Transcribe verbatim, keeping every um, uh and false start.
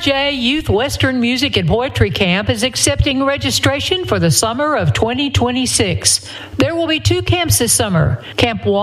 J Youth Western Music and Poetry Camp is accepting registration for the summer of twenty twenty-six. There will be two camps this summer. Camp one